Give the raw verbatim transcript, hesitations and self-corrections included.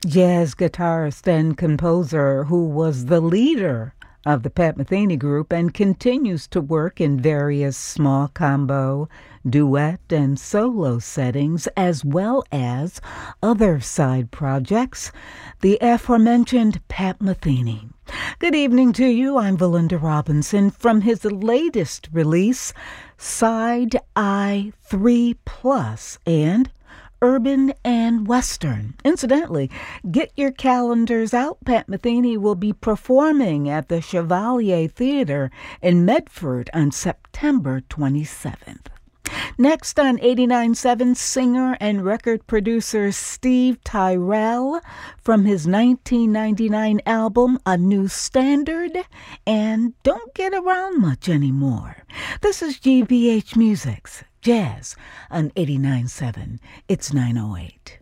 Jazz guitarist and composer who was the leader of the Pat Metheny Group and continues to work in various small combo, duet, and solo settings, as well as other side projects, the aforementioned Pat Metheny. Good evening to you. I'm Valinda Robinson from his latest release, Side Eye three Plus, and Urban and Western. Incidentally, get your calendars out. Pat Metheny will be performing at the Chevalier Theater in Medford on September twenty-seventh. Next on eighty-nine point seven, singer and record producer Steve Tyrell from his nineteen ninety-nine album A New Standard and Don't Get Around Much Anymore. This is G B H Music's Jazz on eighty-nine point seven. It's nine oh eight.